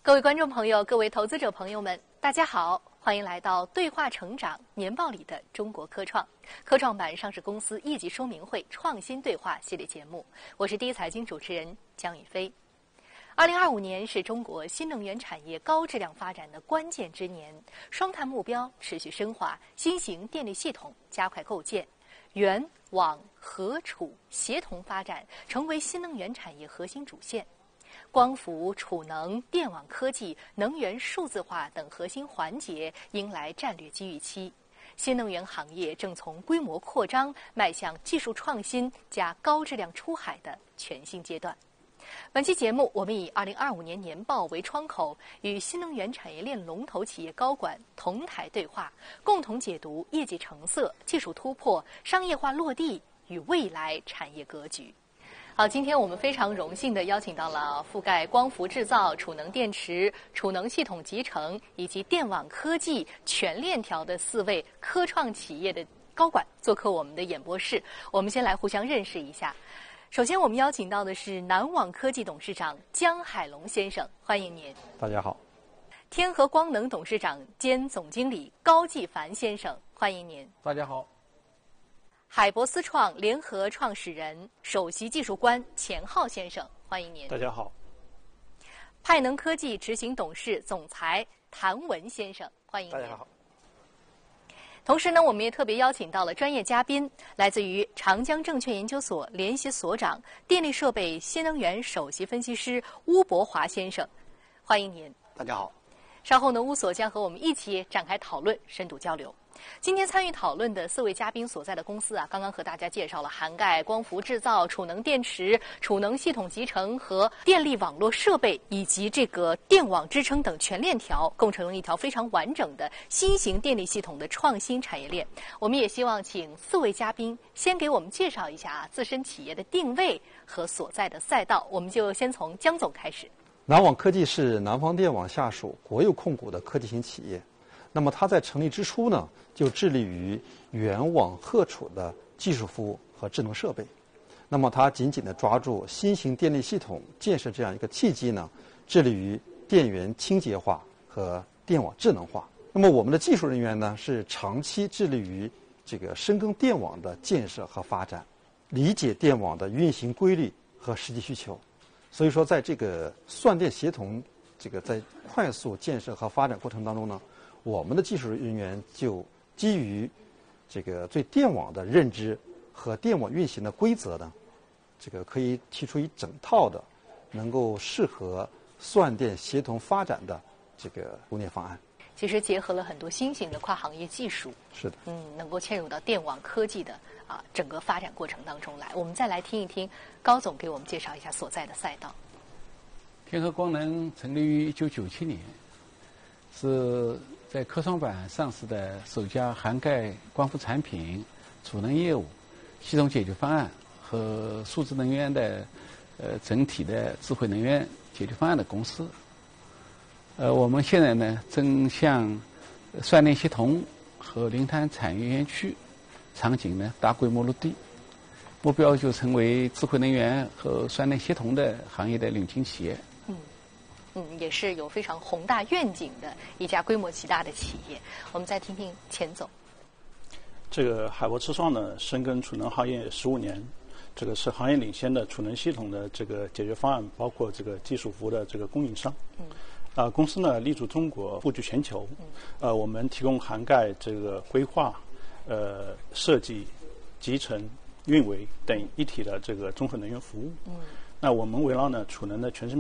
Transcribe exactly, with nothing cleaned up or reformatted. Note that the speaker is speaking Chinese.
各位观众朋友，各位投资者朋友们，大家好，欢迎来到对话成长年报里的中国科创科创板上市公司业绩说明会创新对话系列节目。我是第一财经主持人江宇飞。二零二五年是中国新能源产业高质量发展的关键之年，双碳目标持续深化，新型电力系统加快构建，源网合储协同发展成为新能源产业核心主线。光伏、储能、电网科技、能源数字化等核心环节迎来战略机遇期，新能源行业正从规模扩张迈向技术创新加高质量出海的全新阶段。本期节目，我们以二零二五年年报为窗口，与新能源产业链龙头企业高管同台对话，共同解读业绩成色、技术突破、商业化落地与未来产业格局。好，今天我们非常荣幸地邀请到了覆盖光伏制造、储能电池、储能系统集成以及电网科技全链条的四位科创企业的高管做客我们的演播室。我们先来互相认识一下。首先，我们邀请到的是南网科技董事长江海龙先生，欢迎您。 大家好。 天合光能董事长兼总经理高继凡先生，欢迎您。 大家好。 海博思创联合创始人、首席技术官钱浩先生，欢迎您。 大家好。 派能科技执行董事总裁谭文先生，欢迎您。 大家好。 同时呢，我们也特别邀请到了专业嘉宾，来自于长江证券研究所联席所长、电力设备新能源首席分析师邬博华先生，欢迎您。 大家好。 稍后呢，邬所将和我们一起展开讨论，深度交流。今天参与讨论的四位嘉宾所在的公司啊，刚刚和大家介绍了涵盖光伏制造、储能电池、储能系统集成和电力网络设备以及这个电网支撑等全链条，构成了一条非常完整的新型电力系统的创新产业链。我们也希望请四位嘉宾先给我们介绍一下啊自身企业的定位和所在的赛道。我们就先从江总开始。 南网科技是南方电网下属国有控股的科技型企业。那么它在成立之初呢，就致力于源网合储的技术服务和智能设备。那么它紧紧地抓住新型电力系统建设这样一个契机呢，致力于电源清洁化和电网智能化。那么我们的技术人员呢，是长期致力于这个深耕电网的建设和发展，理解电网的运行规律和实际需求。所以说，在这个算电协同这个在快速建设和发展过程当中呢，我们的技术人员就基于这个对电网的认知和电网运行的规则呢，这个可以提出一整套的能够适合算电协同发展的这个供电方案。 其实结合了很多新型的跨行业技术， 是的， 嗯，能够嵌入到电网科技的啊整个发展过程当中来。我们再来听一听高总给我们介绍一下所在的赛道。 天合光能成立于一九九七年，是在科创板上市的首家涵盖光伏产品、储能业务、系统解决方案和数字能源的呃整体的智慧能源解决方案的公司。呃，我们现在呢正向算电系统和零碳产业园区场景呢大规模落地，目标就成为智慧能源和算电系统的行业的领军企业。 嗯，也是有非常宏大愿景的一家规模极大的企业。我们再听听钱总。 这个海博思创呢，深耕储能行业十五年，这个是行业领先的储能系统的这个解决方案，包括这个技术服务的这个供应商。嗯。啊、呃，公司呢立足中国，布局全球。嗯。呃，我们提供涵盖这个规划、呃设计、集成、运维等一体的这个综合能源服务。嗯。那我们围绕呢储能的全生